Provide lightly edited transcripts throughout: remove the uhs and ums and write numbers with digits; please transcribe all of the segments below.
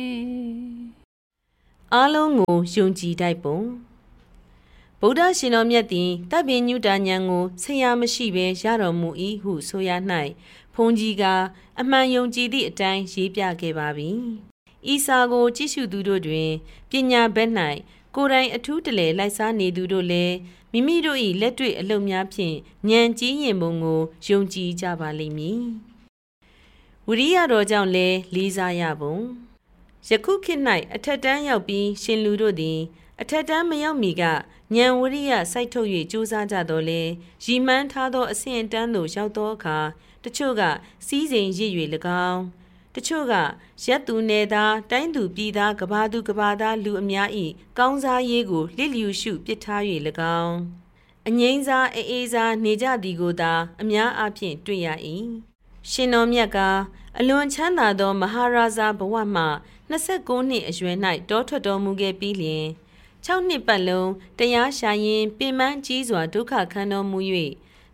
အားလုံးကိုယုံကြည်တိုက်ပုံဗုဒ္ဓရှင်တော်မြတ်သည်တပ်ပင်ညုတာဉာဏ်ကိုဆရာမရှိဘဲရတော်မူ၏ဟုဆိုရ၌ဘုန်းကြီးကအမှန်ယုံကြည်သည့်အတိုင်းရေးပြခဲ့ပါပြီ။ဤစာကိုကြည့်ရှုသူတို့တွင်ပညာဘက်၌ကိုယ်တိုင်အထူးတလဲလိုက်စားနေသူတို့လည်းမိမိတို့၏လက်တွေ့အလုပ်များဖြင့်ဉာဏ်ကြီးရင်ပုံကိုယုံကြည်ကြပါလိမ့်မည်။ဝိရိယတော်ကြောင့်လည်းလေးစားရပုံယခုခေတ်၌အထက်တန်းရောက်ပြီးရှင်လူတို့သည်အထက်တန်းမရောက်မီကဉာဏ်ဝိရိယစိုက်ထုတ်၍ကြိုးစားကြတော်လဲရည်မှန်းထားသောအဆင့်အတန်းသို့ရောက်သောအခါတချို့ကစီးစိမ်ရစ်၍၎င်းတချို့ကရက်သူနယ်သားတိုင်းသူပြည်သားကဘာသူကဘာသားလူအများ၏ကောင်းစားရေးကိုလစ်လျူရှုပစ်ထား၍၎င်းအငိမ့်စားအေးစားနေကြသည်ကိုသာအများအားဖြင့်တွေ့ရ၏ရှင်တော်မြတ်ကအလွန်ချမ်းသာသောမဟာရာဇာဘဝမှ29နှစ်အရွယ်၌တောထွက်တော်မူခဲ့ပြီးလျှင်6နှစ်ပတ်လုံးတရားရှာရင်းပင်ပန်းကြီးစွာဒုက္ခခံတော်မူ၍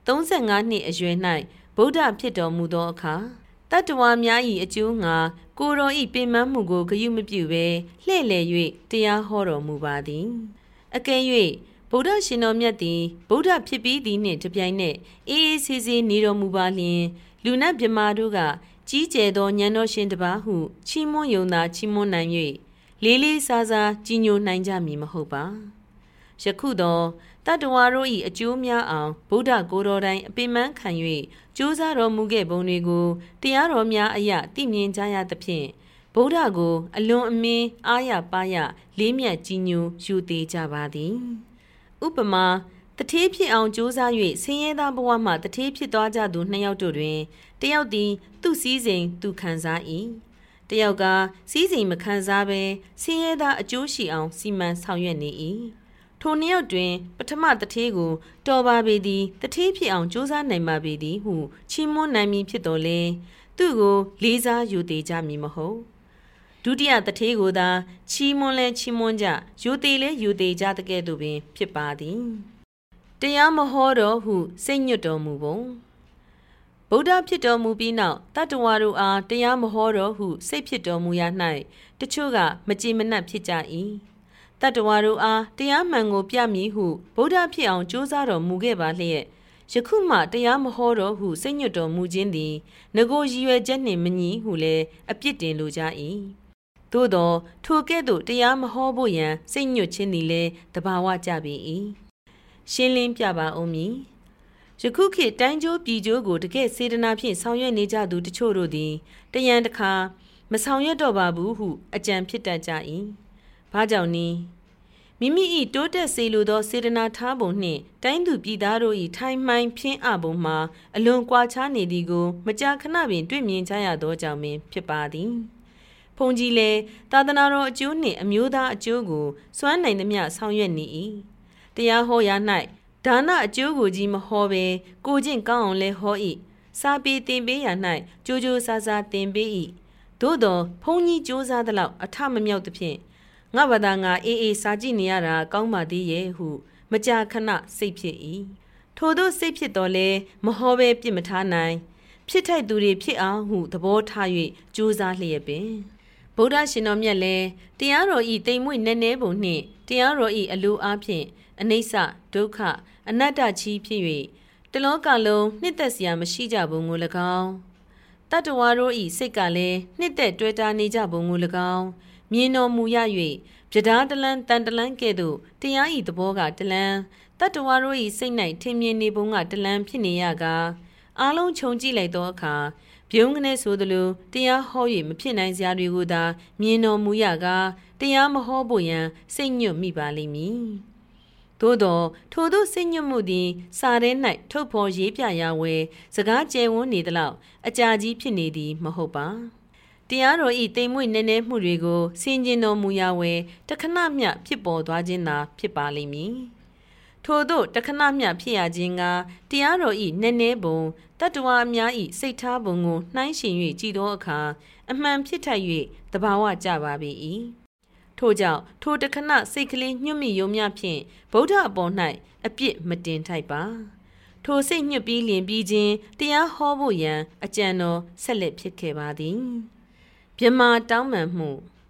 35နှစ်အရွယ်၌ဗုဒ္ဓဖြစ်တော်မူသောအခါတတ္တဝါများ၏အကျိုးငါကိုယ်တော်၏ပင်ပန်းမှုကိုဂရုမပြုဘဲလှည့်လည်၍တရားဟောတော်မူပါသည်အကယ်၍ဗုဒ္ဓရှင်တော်မြတ်သည်ဗုဒ္ဓဖြစ်ပြီးသည်နှင့်တပြိုင်နက်အေးအေးဆေးဆေးနေတော်မူပါလျှင်လူနတ်မြမာတို့ကကြီးကျယ်သောဉာဏ်တော်ရှင်တစ်ပါးဟုချီးမွမ်းယုံသာချီးမွမ်းနိုင်၍လေးလေးစားစားကြီးညိုနိုင်ကြမည်မဟုတ်ပါယခုသောတတ္တဝါတို့၏အကျိုးများအောင်ဗုဒ္ဓကိုယ်တော်တိုင်အပင်ပန်းခံ၍ကြိုးစားတော်မူခဲ့ပုံတွေကိုတရားတော်များအရာသိမြင်ကြရသဖြင့်ဗုဒ္ဓကိုအလွန်အမင်းအားရပါးရလေးမြတ်ကြီးညိုယူသေးကြပါသည်ဥပမာတထေးဖြစ်အောင်ကြိုးစား၍ဆင်းရဲသားဘဝမှတထေးဖြစ်သွားကြသူနှစ်ယောက်တို့တွင်တယောက်သည်သူ့စည်းစိမ်သူခံစား၏တယောက်ကစည်းစိမ်မခံစားဘဲဆင်းရဲသားအကျိုးရှိအောင်စီမံဆောင်ရွက်နေ၏ထိုနှစ်ယောက်တွင်ပထမတထေးကိုတော်ပါပေသည်တထေးဖြစ်အောင်ကြိုးစားနိုင်ပါပေသည်ဟုချီးမွမ်းနိုင်မည်ဖြစ်တော်လဲသူ့ကိုလေးစားယူသေးကြမည်မဟုတ်ဒုတိယတထေးကိုသာချီးမွမ်းလဲချီးမွမ်းကြယူသေးလဲယူသေးကြတဲ့ကဲ့သို့ပင်ဖြစ်ပါသည်တရားမဟောတော်ဟုစိတ်ညွတ်တော်မူပုံဗုဒ္ဓဖြစ်တော်မူပြီးနောက်တတ္တဝါတို့အားတရားမဟောတော်ဟုစိတ်ဖြစ်တော်မူရာ၌တချို့ကမကြည်မနှက်ဖြစ်ကြ၏တတ္တဝါတို့အားတရားမှန်ကိုပြမည်ဟုဗုဒ္ဓဖြစ်အောင်ကြိုးစားတော်မူခဲ့ပါလျက်ယခုမှတရားမဟောတော်ဟုစိတ်ညွတ်တော်မူခြင်းသည်ငကိုရည်ရွယ်ချက်နှင့်မညီဟုလည်းအပြစ်တင်လိုကြ၏သို့သောထိုကဲ့သို့တရားမဟောဖို့ရန်စိတ်ညွတ်ခြင်းသည်လည်းတဘာဝကြပေ၏ရှင်းလင်းပြပါဦးမည်ယခုခေတ်တိုင်းကျိုးပြည်ကျိုးကိုတကယ်စေတနာဖြင့်ဆောင်ရွက်နေကြသူတချို့တို့သည်တရံတခါမဆောင်ရွက်တော့ပါဘူးဟုအကြံဖြစ်တတ်ကြ၏ဘာကြောင့်နည်းမိမိ၏တိုးတက်စေလိုသောစေတနာထားပုံနှင့်တိုင်းသူပြည်သားတို့၏ထိုင်မှန်ဖြင်းအပုံမှာအလွန်ကွာခြားနေသည်ကိုမကြာခဏပင်တွေ့မြင်ကြရသောကြောင့်ပင်ဖြစ်ပါသည်ဘုန်းကြီးလည်းသာသနာတော်အကျိုးနှင့်အမျိုးသားအကျိုးကိုစွမ်းနိုင်သမျှဆောင်ရွက်နေ၏တရားဟောရာ၌ဒါနအကျိုးကိုကြီးမဟောဘဲကိုကျင့်ကောင်းအောင်လဲဟော၏စာပေသင်ပေးရာ၌ကြိုးကြိုးစားစားသင်ပေး၏သို့သောဘုန်းကြီးကြိုးစားသလောက်အထမမြောက်သဖြင့်ငါဘာသာငါအေးအေးစာကြည့်နေရတာကောင်းပါသေးရဲ့ဟုမကြာခဏစိတ်ဖြစ်၏ထို့သောစိတ်ဖြစ်တော်လဲမဟောဘဲပြစ်မထားနိုင်ဖြစ်ထိုက်သူတွေဖြစ်အောင်ဟုသဘောထား၍ကြိုးစားလျက်ပင်ဗုဒ္ဓရှင်တော်မြတ်လည်းတရားတော်ဤတိမ်မွေ့နည်းနည်းပုံနှင့်တရားတော်ဤအလိုအားဖြင့်အနိစ္စဒုက္ခအနတ္တချီးဖြစ်၍တလောကလုံးနှစ်သက်စရာမရှိကြပုံကို၎င်းတတ္တဝါတို့ဤစိတ်ကလည်းနှစ်သက်တွေ့တာနေကြပုံကို၎င်းမြင်တော်မူရ၍ပြဒါတလန်းတန်တလန်းကဲ့သို့တရားဤသဘောကတလန်းတတ္တဝါတို့ဤစိတ်၌ထင်မြင်နေပုံကတလန်းဖြစ်နေရကားအားလုံးခြုံကြည့်လိုက်သောအခါပြုံးကနေဆိုသလိုတရားဟော၍မဖြစ်နိုင်စရာတွေကိုသာမြင်တော်မူရကားတရားမဟောဖို့ရန်စိတ်ညွတ်မိပါလိမ့်မည်သို့သောထိုသို့စိတ်ညွတ်မှုသည်စာထဲ၌ထုတ်ဖော်ရေးပြရာဝဲစကားကျယ်ဝန်းနေသလောက်အကြာကြီးဖြစ်နေသည်မဟုတ်ပါတရားတော်ဤတိမ်မွေ့နည်းနည်းမှုတွေကိုဆင်ခြင်တော်မူရာဝဲတခဏမျှဖြစ်ပေါ်သွားခြင်းသာဖြစ်ပါလိမ့်မည်ထို့သောတခဏမျှဖြစ်ရခြင်းကတရားတော်ဤနည်းနည်းပုံတတ္တဝါအများဤစိတ်ထားပုံကိုနှိုင်းယှဉ်၍ကြည်သောအခါအမှန်ဖြစ်ထိုက်၍သဘာဝကျပါပေ၏ထို့ကြောင့်ထိုတခဏစိတ်ကလေးညှွတ်မိယုံများဖြင့်ဗုဒ္ဓအပေါ်၌အပြစ်မတင်ထိုက်ပါထိုစိတ်ညှွတ်ပြီးလင်ပြီးခြင်းတရားဟောဖို့ရန်အကြံတော်ဆက်လက်ဖြစ်ခဲ့ပါသည်မြမတောင်းပန်မှု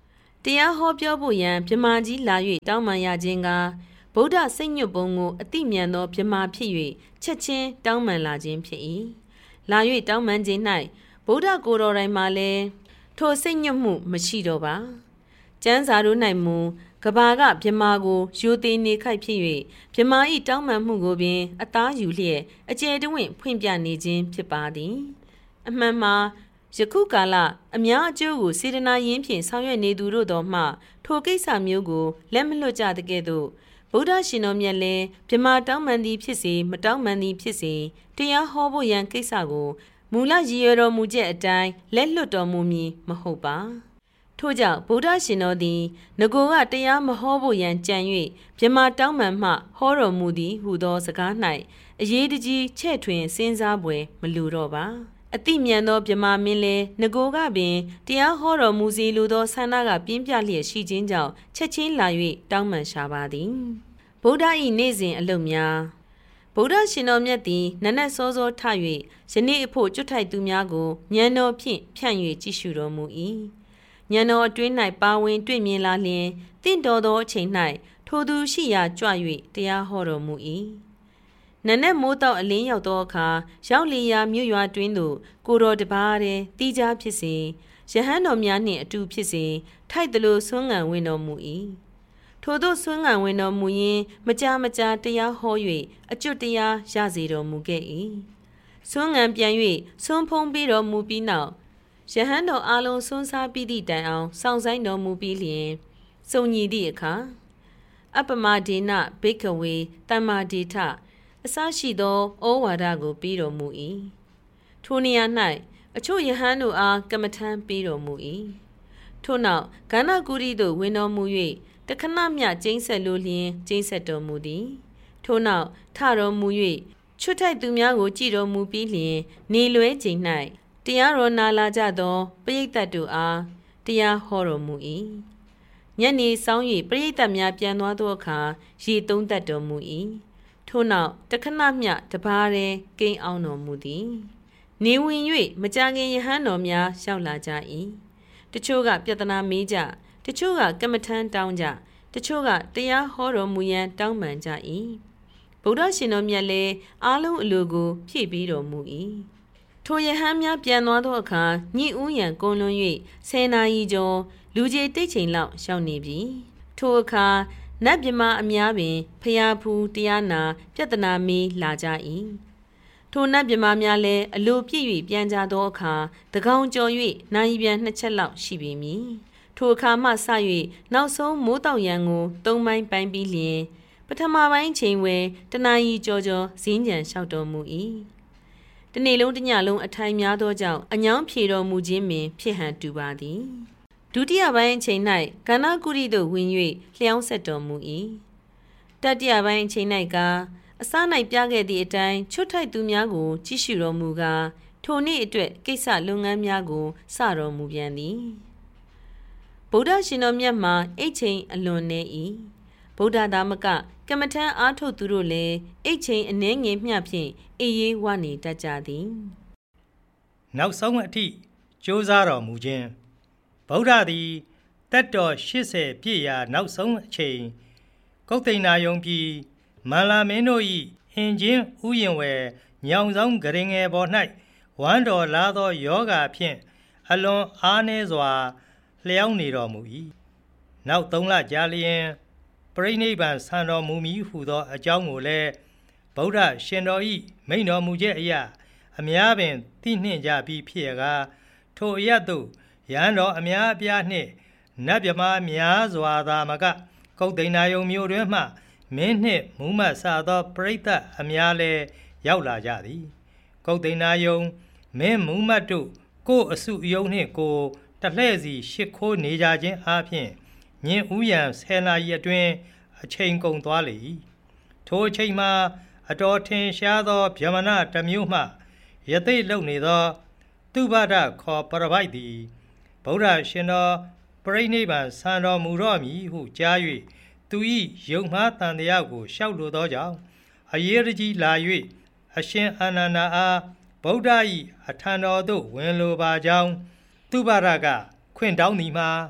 တရားဟောပြောဖို့ရန်မြမာကြီးလာ၍တောင်းပန်ရခြင်းကဗုဒ္ဓစိတ်ညွတ်ပုံကိုအတိမြန်သောမြမာဖြစ်၍ချက်ချင်းတောင်းပန်လာခြင်းဖြစ်၏လာ၍တောင်းပန်ခြင်း၌ဗုဒ္ဓကိုယ်တော်တိုင်မှလည်းထိုစိတ်ညွတ်မှုမရှိတော့ပါကျမ်းစာတို့၌မူကဘာကမြမာကိုယူသေးနေခိုက်ဖြစ်၍မြမာ၏တောင်းပန်မှုကိုပင်အသားယူလျက်အကျယ်တဝင့်ဖွင့်ပြနေခြင်းဖြစ်ပါသည်အမှန်မှာယခုကာလအများအကျိုးကိုစေတနာရင်းဖြင့်ဆောင်ရွက်နေသူတို့တော်မှထိုကိစ္စမျိုးကိုလက်မလွတ်ကြတဲ့ကဲ့သို့ဗုဒ္ဓရှင်တော်မြတ်လည်းမြမာတောင်းပန်သည်ဖြစ်စေမတောင်းပန်သည်ဖြစ်စေတရားဟောဖို့ရန်ကိစ္စကိုမူလရည်ရွယ်တော်မူချက်အတိုင်းလက်လွတ်တော်မူမည်မဟုတ်ပါထို့ကြောင့်ဗုဒ္ဓရှင်တော်သည်ငကိုကတရားမဟောဖို့ရန်ကြံ၍မြမာတောင်းပန်မှဟောတော်မူသည်ဟုသောစကား၌အရေးတကြီးချဲ့ထွင်စဉ်းစားပွဲမလိုတော့ပါအတိမြန်သောမြမာမင်းလည်းငကိုကပင်တရားဟောတော်မူစီလိုသောဆန္ဒကပြင်းပြလျက်ရှိခြင်းကြောင့်ချက်ချင်းလာ၍တောင်းပန်ရှာပါသည်ဗုဒ္ဓ၏နေ့စဉ်အလုပ်များဗုဒ္ဓရှင်တော်မြတ်သည်နနက်စောစောထ၍ယနေ့အဖို့ကျွတ်ထိုက်သူများကိုဉာဏ်တော်ဖြင့်ဖြန့်၍ကြည့်ရှုတော်မူ၏ဉာဏ်တော်အတွင်း၌ပါဝင်တွေ့မြင်လာလျင်တင့်တော်သောအချိန်၌ထိုသူရှိရာကြွ၍တရားဟောတော်မူ၏နနက်မိုးတောက်အလင်းရောက်သောအခါရောက်လျာမြို့ရွာတွင်သို့ကိုတော်တပါးတည်းတီးခြားဖြစ်စေယဟန်တော်များနှင့်အတူဖြစ်စေထိုက်သလိုဆွမ်းငံဝင်တော်မူ၏ထိုသို့ဆွမ်းငံဝင်တော်မူရင်းမကြာမကြာတရားဟော၍အကျွတ်တရားရစေတော်မူခဲ့၏ဆွမ်းငံပြန်၍ဆွမ်းဖုံးပြီးတော်မူပြီးနောက်ယဟန်တော်အားလုံးဆွမ်းစားပြီးသည့်တိုင်အောင်စောင့်ဆိုင်တော်မူပြီးလျင်စုံညီသည့်အခါအပမဒေနဘိကဝေတမ္မာဒေထအစရှိသောဩဝါဒကိုပြီးတော်မူ၏ထိုနေရာ၌အချို့ယဟန်တို့အားကမ္မထမ်းပြီးတော်မူ၏ထို့နောက်ဂန္ဓကုရီသို့ဝင်တော်မူ၍တခဏမျှကျိန်းဆက်လိုလျင်ကျိန်းဆက်တော်မူသည်ထို့နောက်ထတော်မူ၍ချွတ်ထိုက်သူများကိုကြည်တော်မူပြီးလျင်နေလွဲချိန်၌တရားတော်နာလာကြသောပရိသတ်တို့အားတရားဟောတော်မူ၏ညနေဆောင်၍ပရိသတ်များပြန်သွားသောအခါရေသုံးသက်တော်မူ၏ထို့နောက်တခဏမျှတပါးတည်းကိန်းအောင်တော်မူသည်နေဝင်၍မကြာခင်ယဟန်တော်များရောက်လာကြ၏တချို့ကပြဿနာမေးကြတချို့ကကမ္မထမ်းတောင်းကြတချို့ကတရားဟောတော်မူရန်တောင်းပန်ကြ၏ဗုဒ္ဓရှင်တော်မြတ်လည်းအားလုံးအလိုကိုဖြည့်ပေးတော်မူ၏ထိုယဟန်များပြန်သွားသောအခါညှိဥ်ရန်ကုန်းလွန်၍10 နာရီကျော်လူကြီးတိတ်ချိန်လောက်ရောက်နေပြီထိုအခါနတ်မြမအများပင်ဖျားဖူးတရားနာပြဿနာမေးလာကြ၏ထိုနတ်မြမများလည်းအလိုပြည့်၍ပြန်ကြသောအခါတကောင်ကျော်၍နိုင်ပြန်2 ချက်လောက်ရှိပြီမည်ထိုအခါမှစ၍နောက်ဆုံးမိုးတောက်ရန်ကို3 ပိုင်းပိုင်းပြီးလျင်ပထမပိုင်းချိန်ဝဲတနာရီကျော်ဇင်းကြံလျှောက်တော်မူ၏တနေ့လုံးတညလုံးအထိုင်များသောကြောင့်အညောင်းဖြေတော်မူခြင်းပင်ဖြစ်ဟန်တူပါသည်ဒုတိယပိုင်းအချိန်၌ကန္နာကုရီသို့ဝင်၍လျှောင်းဆက်တော်မူ၏တတိယပိုင်းအချိန်၌ကအစ၌ပြခဲ့သည့်အတိုင်းချွတ်ထိုက်သူများကိုကြည့်ရှုတော်မူကာထိုနေ့အတွက်ကိစ္စလုပ်ငန်းများကိုစတော်မူပြန်သည်ဗုဒ္ဓရှင်တော်မြတ်မှာအိတ်ချိန်အလွန်နေ၏ဗုဒ္ဓသာမကကမ္မထမ်းအားထုတ်သူတို့လည်းအိတ်ချိန်အနှဲငယ်မျှဖြင့်အေးရေးဝနေတတ်ကြသည်နောက်ဆုံးအထိကြိုးစားတော်မူခြင်းဗုဒ္ဓသည်တက်တော်80ပြည့်ရာနောက်ဆုံးအချိန်ကုဋ္ဌိနာယုံပြည်မန္လာမင်းတို့၏အင်ချင်းဥယျင်ဝယ်ညောင်ဆောင်ဂရင်ငယ်ပေါ်၌ဝမ်းတော်လာသောယောဂါဖြင့်အလွန်အားနည်းစွာလျောင်းနေတော်မူ၏နောက်3 လကြာလျင်ပရိနိဗ္ဗာန်ဆံတော်မူမည်ဟုသောအကြောင်းကိုလည်းဗုဒ္ဓရှင်တော်၏မိန့်တော်မူချက်အရာအများပင်သိနှင့်ကြပြီးဖြစ်ရကားထိုအရတ်သို့ရဟန်းတော်အများအပြားနှင့်နတ်မြမာများစွာသာမကကုဋ္ဌိနာယုံမြို့တွင်မှမင်းနှင့်မူမတ်စသောပရိသတ်အများလည်းရောက်လာကြသည်ကုဋ္ဌိနာယုံမင်းမူမတ်တို့ကိုယ်အစုအယုံနှင့်ကိုတလှဲ့စီရှ िख ိုးနေကြခြင်းအပြင်ညင်ဥယံ10 နာရီအတွင်းအချိန်ကုန်သွားလေ၏ထိုအချိန်မှာအတော်ထင်ရှားသောဗြဟ္မဏတစ်မျိုးမှယသိလုံနေသောသူဘဒခေါ်ပရပိုက်သည်ဗုဒ္ဓရှင်တော်ပရိနိဗ္ဗာန်ဆံတော်မူတော့မည်ဟုကြား၍သူ၏ယုံမှားတန်တရားကိုလျှောက်လိုသောကြောင့်အရေးကြီးလာ၍အရှင်အာနန္ဒာအားဗုဒ္ဓ၏အထံတော်သို့ဝင်လိုပါကြောင်းသူဘဒကခွင့်တောင်းသည်မှာ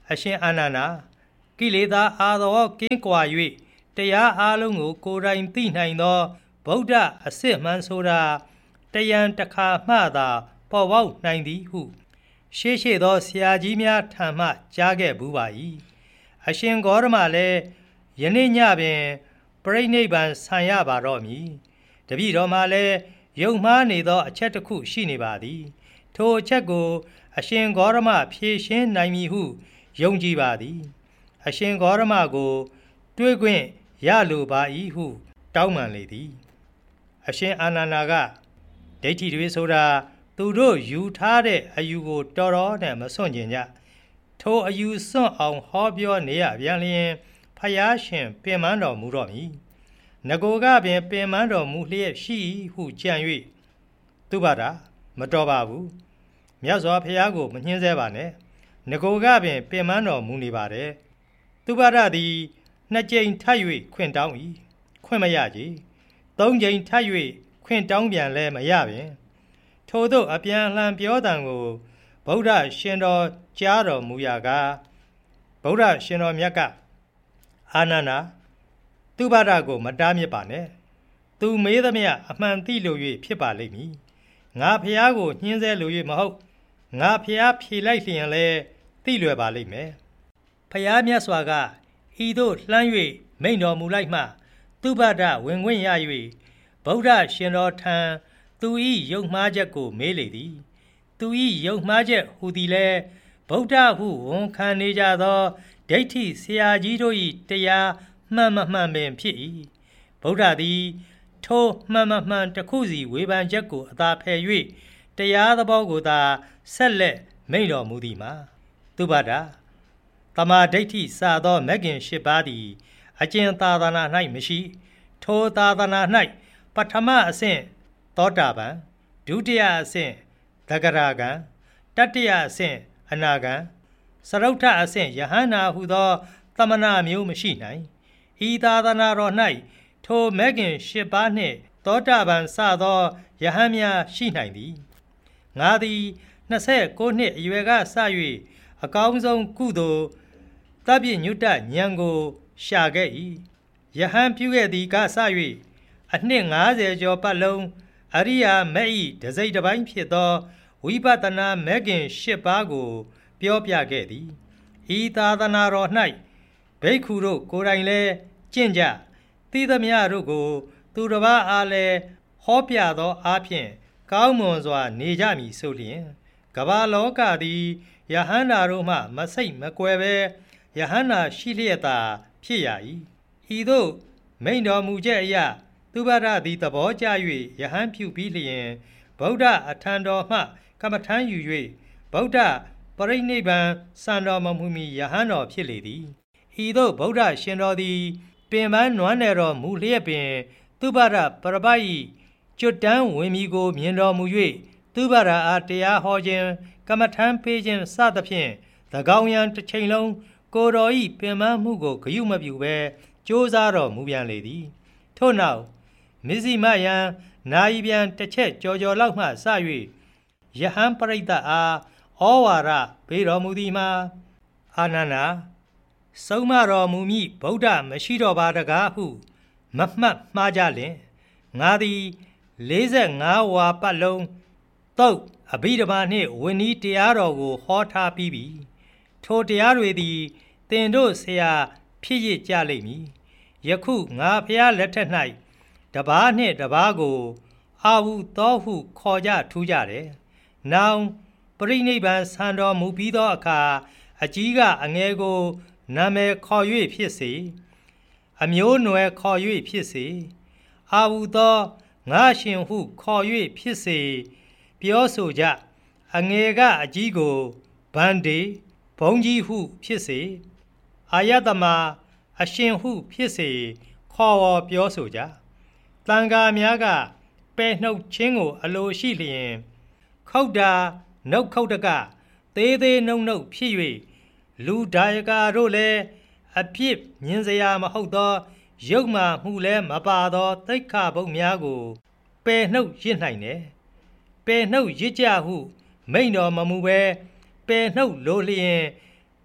အရှင်အာနန္ဒာကိလေသာအာသောကင်းကွာ၍တရားအားလုံးကိုကိုယ်တိုင်သိနိုင်သောဗုဒ္ဓအစစ်မှန်ဆိုတာတယံတခါမှသာပေါ်ပေါက်နိုင်သည်ဟုရှေ့သောဆရာကြီးများထံမှကြားခဲ့ဘူးပါ၏အရှင်ဂေါရမလည်းယနေ့ညပင်ပြိဋိဘံဆံရပါတော့မည်တပည့်တော်မှလည်းယုံမှားနေသောအချက်တစ်ခုရှိနေပါသည်ထိုအချက်ကိုအရှင်ဂေါရမဖြေရှင်းနိုင်မည်ဟုယုံကြည်ပါသည်အရှင်ဂေါရမကိုတွေ့ခွင့်ရလိုပါ၏ဟုတောင်းပန်လေသည်အရှင်အာနန္ဒာကဒိဋ္ဌိတွေဆိုတာသူတို့ယူထားတဲ့အယူကိုတော်တော်နဲ့မစွန့်ကျင်ကြထိုအယူစွန့်အောင်ဟောပြောနေရပြန်လျင်ဖယားရှင်ပင်ပန်းတော်မူတော့မည်ငကိုကပင်ပင်ပန်းတော်မူလျက်ရှိဟုကြံ၍သူပါတာမတော်ပါဘူးမြတ်စွာဘုရားကိုမညှင်းဆဲပါနဲ့ငကိုကပင်ပင်ပန်းတော်မူနေပါတယ်သူပါဒသည်နှစ်ကြိမ်ထပ်၍ခွင့်တောင်း၏ခွင့်မရကြသုံးကြိမ်ထပ်၍ခွင့်တောင်းပြန်လဲမရပင်ထို့သောအပြန်လှန်ပြောတံကိုဗုဒ္ဓရှင်တော်ကြားတော်မူရာကဗုဒ္ဓရှင်တော်မြတ်ကအာနန္ဒာသူပါဒကိုမတားမြစ်ပါနဲ့သူမေးသမျှအမှန်သိလို့၍ဖြစ်ပါလိမ့်မည်ငါဖျားကိုညှင်းဆဲလို့၍မဟုတ်ငါဖျားဖြေလိုက်လျင်လဲသိလွယ်ပါလိမ့်မယ်ဖျားမြတ်စွာကဤသို့လှမ်း၍မိန့်တော်မူလိုက်မှသူပါဒဝင်ခွင့်ရ၍ဗုဒ္ဓရှင်တော်ထံသူ၏ယုံမှားချက်ကိုမေးလေသည်သူ၏ယုံမှားချက်ဟူသည်လဲဗုဒ္ဓဟုဝန်ခံနေကြသောဒိဋ္ဌိဆရာကြီးတို့၏တရားမှန်မမှန်ပင်ဖြစ်၏ဗုဒ္ဓသည်ထိုမှန်မမှန်တစ်ခုစီဝေဖန်ချက်ကိုအသာဖယ်၍တရားသဘောကိုသာဆက်လက်မိန့်တော်မူသည်မှာသူပါဒတမာဒိဋ္ဌိစသောမဂ်ကင်၈ပါးသည်အကျဉ်သာသနာ၌မရှိထိုသာသနာ၌ပထမအဆင့်သောတာပန်ဒုတိယအဆင့်သဂရဂံတတိယအဆင့်အနာဂံစရုဋ္ဌအဆင့်ယဟန္တာဟုသောသမဏမျိုးမရှိနိုင်ဤသာသနာတော်၌ထိုမဂ်ကင်၈ပါးနှင့်သောတာပန်စသောယဟန်များရှိနိုင်သည်ငါသည်29နှစ်အရွယ်ကစ၍အကောင်းဆုံးကုသိုလ်သဗ္ဗညုတဉာဏ်ကိုရှာခဲ့၏ယဟန်ပြုခဲ့သည်ကစ၍အနှစ်50ကျော်ပတ်လုံးအရိယာမက်၏တစိတ်တစ်ပိုင်းဖြစ်သောဝိပဿနာမဂ်ကင်၈ပါးကိုပြောပြခဲ့သည်ဤသာသနာတော်၌ဘိက္ခုတို့ကိုယ်တိုင်လည်းကျင့်ကြသိသမျှတို့ကိုသူတစ်ပါးအားလည်းဟောပြသောအားဖြင့်ကောင်းမွန်စွာနေကြမည်ဆိုလျင်ကမ္ဘာလောကသည်ယဟန္တာတို့မှမစိတ်မကွယ်ပဲယဟန္တာရှိလျက်သာဖြစ်ရ၏ဤသို့မိန့်တော်မူချက်အရသူပါဒသည်သဘောကျ၍ယဟန်ပြုပြီးလျင်ဗုဒ္ဓအထံတော်မှကမ္မထမ်းယူ၍ဗုဒ္ဓပရိနိဗ္ဗာန်စံတော်မမူမီယဟန်တော်ဖြစ်လေသည်ဤသို့ဗုဒ္ဓရှင်တော်သည်ပင်ပန်းနွမ်းနယ်တော်မူလျက်ပင်သူပါဒပရပိုက်၏ကျွတ်တန်းဝင်မီကိုမြင်တော်မူ၍သူပါဒအားတရားဟောခြင်းကမ္မထမ်းပေးခြင်းစသဖြင့်သကောင်းရန်တစ်ချိန်လုံးကိုယ်တော်၏ပင်ပန်းမှုကိုဂရုမပြုဘဲကြိုးစားတော်မူပြန်လေသည်ထို့နောက်မစ္စည်းမယံနာယီပြန်တစ်ချက်ကြော်လောက်မှစ၍ယဟန်ပရိသတ်အားဩဝါဒပေးတော်မူသည်မှာအာနန္ဒာဆုံးမတော်မူမည်ဗုဒ္ဓမရှိတော်ပါတကားဟုမမှတ်မှားကြလင်ငါသည်45ဝါပတ်လုံးသုတ်အဘိဓမ္မာနှင့်ဝိနည်းတရားတော်ကိုဟောထားပြီးပြီထိုတရားတွေသည်သင်တို့ဆရာဖြစ်ရကြလိမ့်မည်ယခုငါဖျားလက်ထက်၌တပါးနှင့်တပါးကိုအာဟုသောဟုခေါ်ကြထူးကြတယ်။နောင်ပရိနိဗ္ဗာန်ဆံတော်မူပြီးသောအခါအကြီးကအငယ်ကိုနာမည်ခေါ်၍ဖြစ်စေအမျိုးနွယ်ခေါ်၍ဖြစ်စေအာဟုသောငါရှင်ဟုခေါ်၍ဖြစ်စေပြောဆိုကြအငယ်ကအကြီးကိုဗန္ဒေဘုံကြီးဟုဖြစ်စေအာယတမအရှင်ဟုဖြစ်စေခေါ်ဝေါ်ပြောဆိုကြတန်ဃာများကပယ်နှုတ်ခြင်းကိုအလိုရှိလျင်ခုတ်တာနှုတ်ခုတ်တကသေးသေးနှုတ်နှုတ်ဖြစ်၍လူဒါယကာတို့လည်းအပြစ်မြင်စရာမဟုတ်သောရုပ်မှမှုလည်းမပါသောသိက္ခာပုဒ်များကိုပယ်နှုတ်ရစ်နိုင်တယ်ပယ်နှုတ်ရစ်ကြဟုမိန့်တော်မမူပဲပယ်နှုတ်လိုလျင်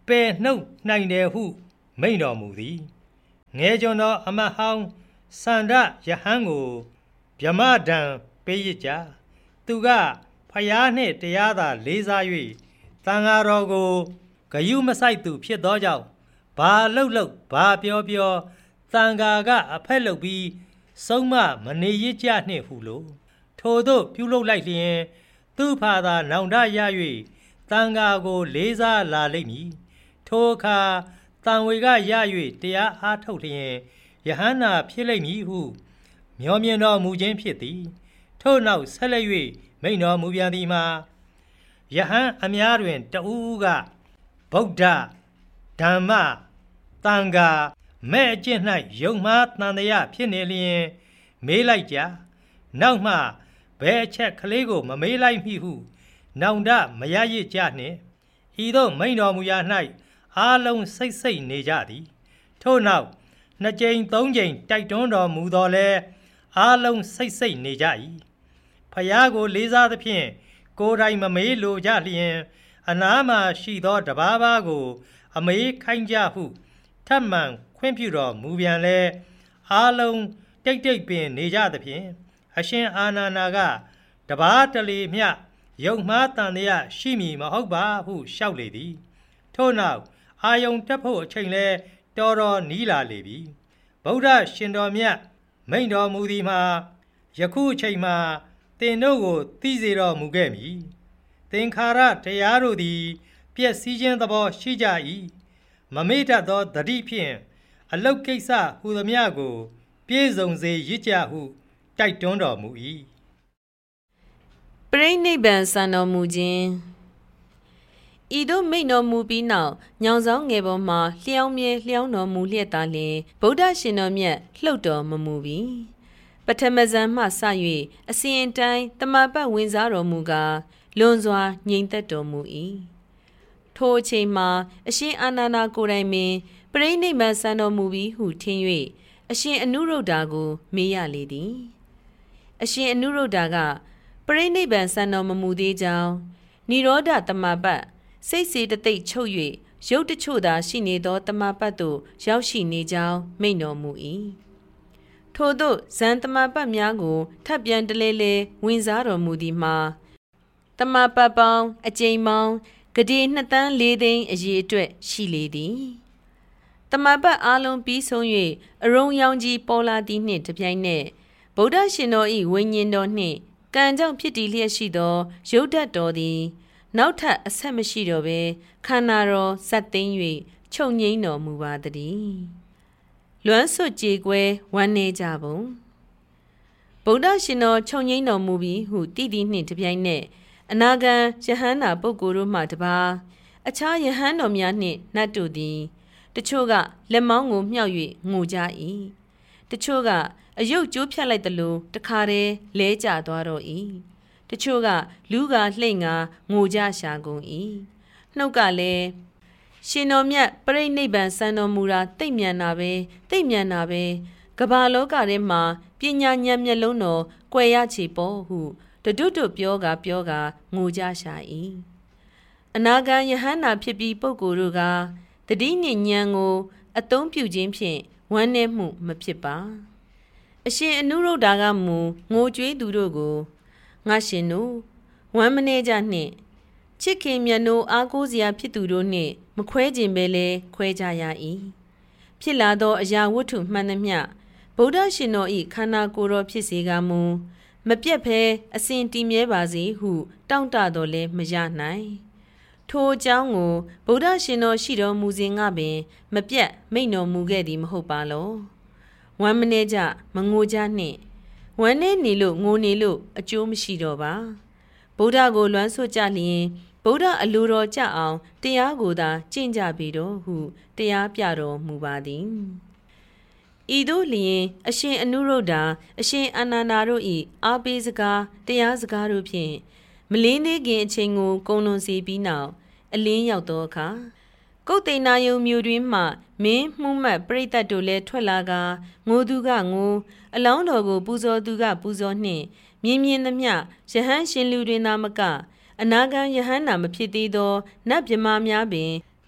ပယ်နှုတ်နိုင်တယ်ဟုမိန့်တော်မူသည်ငယ်ကျွန်တော်အမတ်ဟောင်းစန္ဒယဟန်ကိုဗြဟ္မဒံပေးရကြသူကဖျားနှင့်တရားသာလေးစား၍သံဃာတော်ကိုဂယုမဆိုင်သူဖြစ်သောကြောင့်ဘာလှုပ်ဘာပြောသံဃာကအဖက်လုပ်ပြီးဆုံးမမနေရကြနှင့်ဟုလို့ထို့သို့ပြုလုပ်လိုက်လျင်သူဖာသာနောင်တရ၍သံဃာကိုလေးစားလာလိမ့်မည်ထိုအခါတန်ဝေကရ၍တရားအားထုတ်လျင်ယဟန္တာဖြစ်လိမ့်မည်ဟုမျှော်မြင်တော်မူခြင်းဖြစ်သည်ထို့နောက်ဆက်လက်၍မိန့်တော်မူပြန်သည်မှာယဟန်အများတွင်တဦးကဗုဒ္ဓဓမ္မသံဃာမဲ့အကျင့်၌ယုံမှားတန်တရားဖြစ်နေလျင်မေးလိုက်ကြနောက်မှဘယ်အချက်ကလေးကိုမမေးလိုက်မိဟုနောင်တမရရကြနှင့်ဤသို့မိန့်တော်မူရာ၌အားလုံးစိတ်နေကြသည်ထို့နောက်နှစ်ကြိမ်သုံးကြိမ်တိုက်တွန်းတော်မူတော်လဲအားလုံးစိတ်နေကြ၏ဖယားကိုလေးစားသဖြင့်ကိုယ်တိုင်မမေးလိုကြလျင်အနားမှာရှိသောတပါးပါးကိုအမေးခိုင်းကြဟုထပ်မံခွင့်ပြုတော်မူပြန်လဲအားလုံးတိတ်ပင်နေကြသဖြင့်အရှင်အာနန္ဒာကတပါးတလေမျှယုံမှားတန်တရားရှိမည်မဟုတ်ပါဟုလျှောက်လေသည်ထို့နောက်အာယုံတက်ဖို့အချိန်လဲတော်တော်နီးလာလေပြီဗုဒ္ဓရှင်တော်မြတ်မိန့်တော်မူသည်မှာယခုအချိန်မှာသင်တို့ကိုသိစေတော်မူခဲ့မည်သင်္ခါရတရားတို့သည်ပျက်စီးခြင်းသဘောရှိကြ၏မမေ့တတ်သောသတိဖြင့်အလုတ်ကိစ္စဟူသည်များကိုပြည့်စုံစေရကြဟုတိုက်တွန်းတော်မူ၏ပရိနိဗ္ဗာန်စံတော်မူခြင်းဤသို့မိန့်တော်မူပြီးနောက်ညောင်ဆောင်ငယ်ပေါ်မှာလျှောင်းမြဲလျှောင်းတော်မူလျက်သားလျင်ဗုဒ္ဓရှင်တော်မြတ်လှုပ်တော်မမူပြီပထမဇန်မှစ၍အစဉ်အတိုင်းတမပတ်ဝင်စားတော်မူကာလွန်စွာငြိမ်သက်တော်မူ၏ထိုအချိန်မှာအရှင်အာနန္ဒာကိုယ်တိုင်ပင်ပရိနိဗ္ဗာန်စံတော်မူပြီဟုထင်၍အရှင်အနုရုဒ္ဓကိုမေးရလေသည်အရှင်အနုရုဒ္ဓကပရိနိဗ္ဗာန်စံတော်မမူသေးကြောင်းနိရောဓတမပတ်စိတ်စေတသိက်ချုပ်၍ရုပ်တချို့သာရှိနေသောတမပတ်သို့ရောက်ရှိနေကြောင်းမိန့်တော်မူ၏ထို့သို့ဇန်တမပတ်များကိုထပ်ပြန်တလဲလဲဝင်စားတော်မူသည်မှာတမပတ်ပေါင်းအကြိမ်ပေါင်းဂတိ2 သန်း 4 သိန်းအရေအတွက်ရှိလေသည်တမပတ်အားလုံးပြီးဆုံး၍အရုံရောင်ကြီးပေါ်လာသည်နှင့်တပြိုင်နက်ဗုဒ္ဓရှင်တော်၏ဝိညာဉ်တော်နှင့်ကံကြောင့်ဖြစ်တည်လျက်ရှိသောရုပ်ဓာတ်တော်သည်နောက်ထပ်အဆက်မရှိတော့ဘဲခန္ဓာတော်ဇတ်သိမ်း၍ချုပ်ငိမ့်တော်မူပါတည်းလွမ်းဆွကြေကွဲဝမ်းနေကြပုံဗုဒ္ဓရှင်တော်ချုပ်ငိမ့်တော်မူပြီးဟုတည်တည်နှင့်တပြိုင်နက်အနာဂံယဟန္တာပုဂ္ဂိုလ်တို့မှတပါအခြားယဟန်တော်များနှင့်နတ်တို့သည်တချို့ကလက်မောင်းကိုမြှောက်၍ငိုကြ၏တချို့ကအယုတ်ကျိုးဖြတ်လိုက်သလိုတခါတည်းလဲကျသွားတော့၏တချို့ကလူကလှိမ့်ငါငိုကြရှာကုန်၏နှုတ်ကလည်းရှင်တော်မြတ်ပရိနိဗ္ဗာန်စံတော်မူတာသိမ့်မြန်တာပဲကမ္ဘာလောကထဲမှာပညာဉာဏ်မျက်လုံးတော်ကွယ်ရချေပေါ်ဟုတတွတ်ပြောကငိုကြရှာ၏အနာဂံယဟန္တာဖြစ်ပြီးပုဂ္ဂိုလ်တို့ကတတိနှင့်ဉာဏ်ကိုအသုံးပြုခြင်းဖြင့်ဝမ်းနည်းမှုမဖြစ်ပါအရှင်အနုရုဒ္ဓကမူငိုကြွေးသူတို့ကိုငါရှင်တို့ဝမ်းမနေကြနှင့်ချစ်ခင်မြတ်နိုးအားကိုးစရာဖြစ်သူတို့နှင့်မခွဲခြင်းပဲလဲခွဲကြရ၏ဖြစ်လာသောအရာဝတ္ထုမှန်သမျှဗုဒ္ဓရှင်တော်၏ခန္ဓာကိုယ်တော်ဖြစ်စေကမူမပြတ်ဘဲအစဉ်တည်မြဲပါစေဟုတောင့်တတော်လဲမရနိုင်ထိုအကြောင်းကိုဗုဒ္ဓရှင်တော်ရှိတော်မူစဉ်ကပင်မပြတ်မိန့်တော်မူခဲ့သည်မဟုတ်ပါလောဝမ်းမနေကြမငိုကြနှင့်ဝမ်းနေနေလို့ငိုနေလို့အကျိုးမရှိတော့ပါဗုဒ္ဓကိုလွမ်းဆွကြလျင်ဗုဒ္ဓအလိုတော်ကြအောင်တရားကိုသာကျင့်ကြပေတော့ဟုတရားပြတော်မူပါသည်ဤသို့လျင်အရှင်အနုရုဒ္ဓအရှင်အာနန္ဒာတို့၏အားပေးစကားတရားစကားတို့ဖြင့်မလင်းသေးခင်အချိန်ကိုကုန်လွန်စေပြီးနောက်အလင်းရောက်သောအခါကုတ်တိန်နာယုံမြို့တွင်မှမင်းမှုမှတ်ပရိသတ်တို့လည်းထွက်လာကငိုသူကငိုအလောင်းတော်ကိုပူဇော်သူကပူဇော်နှင့်မြင်သမျှယဟန်ရှင်လူတွင်သာမကအနာဂံယဟန္တာမဖြစ်သေးသောနတ်မြမာများပင်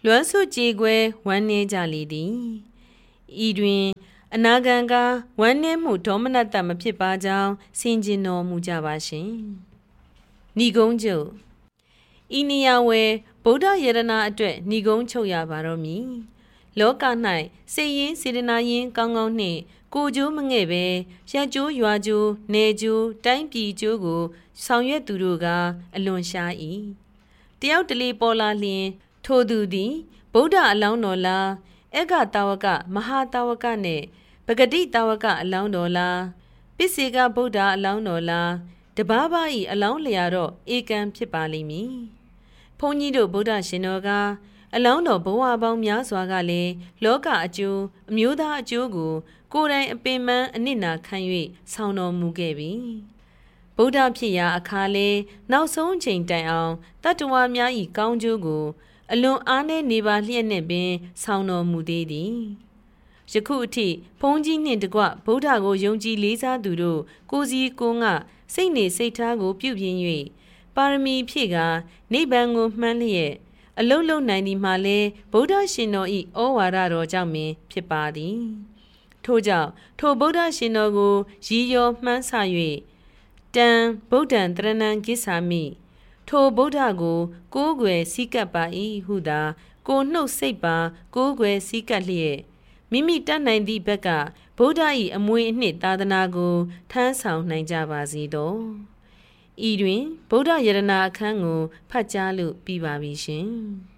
လွမ်းဆုကြေကွဲဝမ်းနည်းကြလေသည်ဤတွင်အနာဂံကဝမ်းနည်းမှုဒေါမနတမဖြစ်ပါကြောင်းဆင်ခြင်တော်မူကြပါရှင်ဏီကုံးချုပ်ဤနေရာဝယ်ဗုဒ္ဓယရနာအတွက်ဏီကုံးချုပ်ရပါတော့မည်လောက၌စိတ်ရင်းစေတနာရင်းကောင်းကောင်းနှင့်ကိုကျိုးမငဲ့ပဲရက်ကျိုးရွာကျိုးနယ်ကျိုးတိုင်းပြည်ကျိုးကိုဆောင်ရွက်သူတို့ကအလွန်ရှား၏တယောက်တလေပေါ်လာလျင်ထိုသူသည်ဗုဒ္ဓအလောင်းတော်လားအေကတာဝကမဟာတာဝကနှင့်ပဂတိတာဝကအလောင်းတော်လားပိစေကဗုဒ္ဓအလောင်းတော်လားတပါးပါး၏အလောင်းလျာတော့ဧကံဖြစ်ပါလိမ့်မည်ဘုန်းကြီးတို့ဗုဒ္ဓရှင်တော်ကအလောင်းတော်ဘဝပေါင်းများစွာကလည်းလောကအကျိုးအမျိုးသားအကျိုးကိုကိုယ်တိုင်အပင်ပန်းအနစ်နာခံ၍ဆောင်တော်မူခဲ့ပြီဗုဒ္ဓဖြစ်ရာအခါလဲနောက်ဆုံးအချိန်တိုင်အောင်တတ္တဝါများ၏ကောင်းကျိုးကိုအလွန်အားနည်းနေပါလျက်နှင့်ပင်ဆောင်တော်မူသေးသည်ယခုအထိဘုန်းကြီးနှင့်တကွဗုဒ္ဓကိုယုံကြည်လေးစားသူတို့ကိုယ်စီကိုယ်ငှစိတ်နေစိတ်ထားကိုပြုပြင်၍ပါရမီဖြည့်ကနိဗ္ဗာန်ကိုမှန်းလျက်အလုံးလုံးနိုင်သည်မှာလဲဗုဒ္ဓရှင်တော်၏ဩဝါဒတော်ကြောင့်ပင်ဖြစ်ပါသည်ထို့ကြောင့်ထိုဗုဒ္ဓရှင်တော်ကိုရည်ရောမှန်းဆ၍တံဗုဒ္ဓံတရဏံကိစ္ဆာမိထိုဗုဒ္ဓကိုကိုးကွယ်စည်းကပ်ပါ၏ဟုသာကိုနှုတ်စိတ်ပါကိုးကွယ်စည်းကပ်လျက်မိမိတတ်နိုင်သည့်ဘက်ကဗုဒ္ဓ၏အမွေအနှစ်သာသနာကိုထမ်းဆောင်နိုင်ကြပါစေသောဤတွင်ဗုဒ္ဓယရဏအခန်းကိုဖတ်ကြားလို့ပြီးပါပြီရှင်